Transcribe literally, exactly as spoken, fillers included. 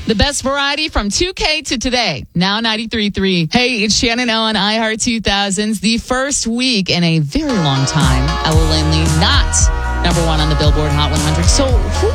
The best variety from two K to today. Now ninety-three point three. Hey, it's Shannon O on iHeart two thousands. The first week in a very long time. Ella Langley not number one on the Billboard Hot one hundred. So who